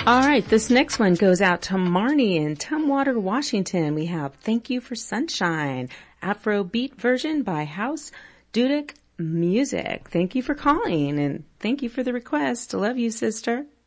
All right, this next one goes out to Marnie in Tumwater, Washington. We have Thank You for Sunshine, Afrobeat version by House Dudek Music. Thank you for calling, and thank you for the request. Love you, sister.